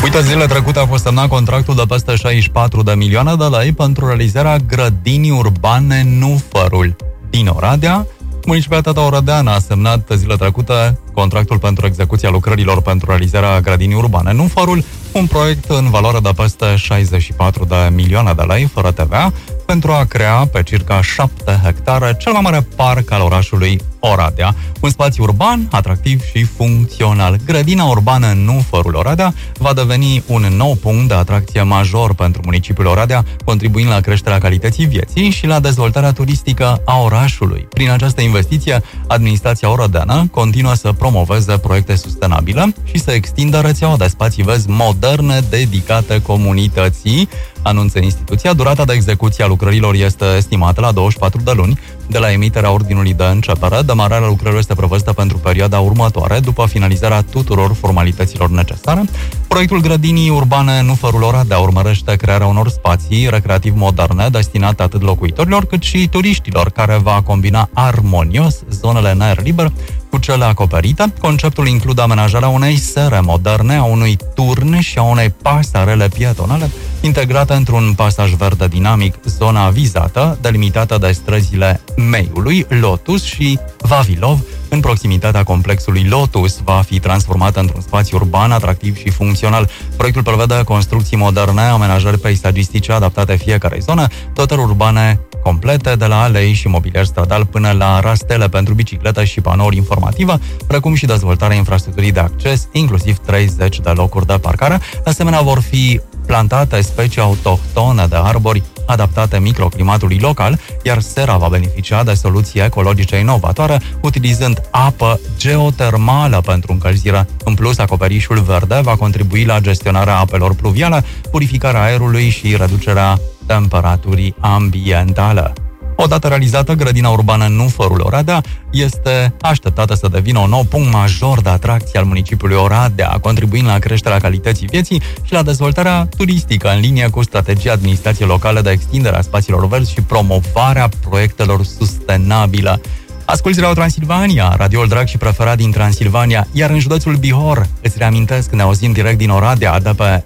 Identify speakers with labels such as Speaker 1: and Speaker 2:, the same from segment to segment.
Speaker 1: Uite, zilele trecute a fost semnat contractul de peste 64 de milioane de lei pentru realizarea grădinii urbane Nufărul din Oradea. Municipalitatea Oradea a semnat zilele trecute contractul pentru execuția lucrărilor pentru realizarea grădinii urbane Nufărul, un proiect în valoare de peste 64 de milioane de lei, fără TVA, pentru a crea pe circa 7 hectare cel mai mare parc al orașului Oradea, un spațiu urban, atractiv și funcțional. Grădina urbană Nufărul Oradea va deveni un nou punct de atracție major pentru municipiul Oradea, contribuind la creșterea calității vieții și la dezvoltarea turistică a orașului. Prin această investiție, administrația oradeană continuă să promoveze proiecte sustenabile și să extindă rețeaua de spații verzi moderne dedicate comunității, anunță instituția. Durata de execuție a lucrărilor este estimată la 24 de luni de la emiterea ordinului de începere. Demararea lucrărilor este prevăzută pentru perioada următoare, după finalizarea tuturor formalităților necesare. Proiectul grădinii urbane Nufărul Oradea urmărește crearea unor spații recreativ moderne destinate atât locuitorilor cât și turiștilor, care va combina armonios zonele în aer liber cu cele acoperite. Conceptul include amenajarea unei sere moderne, a unui turn și a unei pasarele pietonale integrate într-un pasaj verde dinamic. Zona vizată, delimitată de străzile Meiului, Lotus și Vavilov, în proximitatea complexului Lotus, va fi transformată într-un spațiu urban, atractiv și funcțional. Proiectul prevede construcții moderne, amenajări peisagistice adaptate fiecarei zone, dotări urbane complete, de la alei și mobilier stradal până la rastele pentru bicicletă și panouri informative, precum și dezvoltarea infrastructurii de acces, inclusiv 30 de locuri de parcare. De asemenea, vor fi plantate specii autohtone de arbori adaptate microclimatului local, iar sera va beneficia de soluții ecologice inovatoare, utilizând apă geotermală pentru încălzire. În plus, acoperișul verde va contribui la gestionarea apelor pluviale, purificarea aerului și reducerea temperaturii ambientale. Odată realizată, grădina urbană Nufărul Oradea este așteptată să devină un nou punct major de atracție al municipiului Oradea, contribuind la creșterea calității vieții și la dezvoltarea turistică în linie cu strategia administrației locale de extindere a spațiilor verzi și promovarea proiectelor sustenabile. Asculți Radio Transilvania, radioul drag și preferat din Transilvania, iar în județul Bihor, îți reamintesc, ne auzim direct din Oradea de pe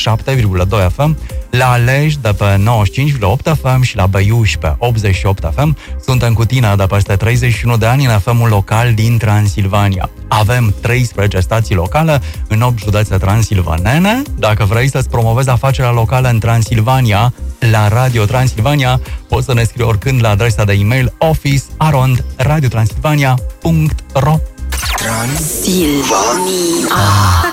Speaker 1: 97,2 FM, la Alej de pe 95,8 FM și la Băiuș pe 88 FM. Suntem cu tine de peste 31 de ani în FM-ul local din Transilvania. Avem 13 stații locale în 8 județe transilvanene. Dacă vrei să-ți promovezi afacerea locală în Transilvania, la Radio Transilvania, poți să ne scrii oricând la adresa de e-mail office@radiotransilvania.ro.
Speaker 2: Transilvania.